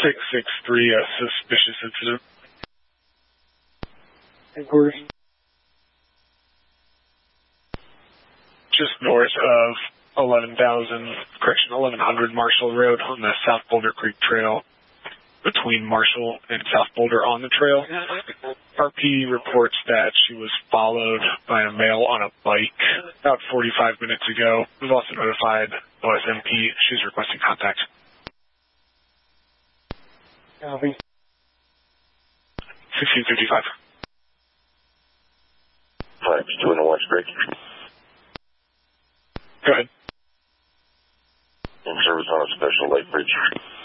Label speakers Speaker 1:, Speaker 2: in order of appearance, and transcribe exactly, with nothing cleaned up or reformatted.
Speaker 1: six six three, a suspicious incident.
Speaker 2: Headquarters.
Speaker 1: Just north of eleven thousand, correction, eleven hundred Marshall Road on the South Boulder Creek Trail, between Marshall and South Boulder on the trail. R P reports that she was followed by a male on a bike about forty-five minutes ago. We've also notified O S M P. She's requesting contact.
Speaker 2: Copy.
Speaker 1: sixteen fifty-five.
Speaker 3: five two in the watch break.
Speaker 1: Go ahead.
Speaker 3: In service on a special light bridge.